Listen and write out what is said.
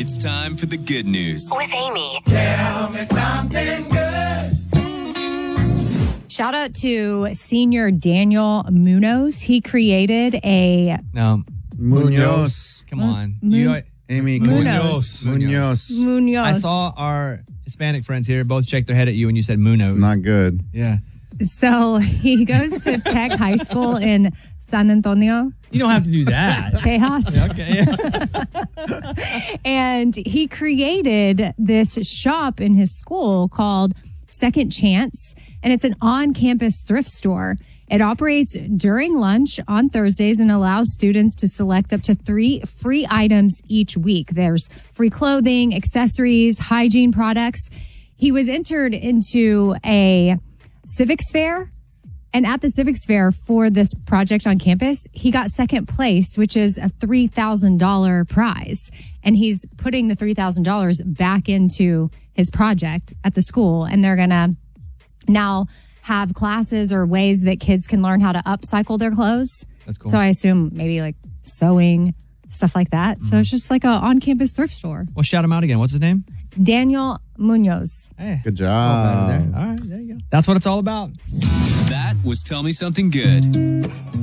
It's time for the good news with Amy. Tell me something good. Shout out to senior Daniel Munoz. He created a... No. Munoz. Come on. Amy. Munoz. Munoz. I saw our Hispanic friends here both shake their head at you when you said Munoz. Not good. Yeah. So he goes to Tech High School in San Antonio. You don't have to do that. Tejas. Okay. And he created this shop in his school called Second Chance, and it's an on-campus thrift store. It operates during lunch on Thursdays and allows students to select up to 3 free items each week. There's free clothing, accessories, hygiene products. He was entered into a civics fair, and at the civics fair for this project on campus, he got second place, which is a $3,000 prize. And he's putting the $3,000 back into his project at the school, and they're going to now have classes or ways that kids can learn how to upcycle their clothes. That's cool. So I assume maybe like sewing, stuff like that. So it's just like a on-campus thrift store. Well, shout him out again. What's his name? Daniel Munoz. Hey. Good job. All right, there you go. That's what it's all about. That was Tell Me Something Good.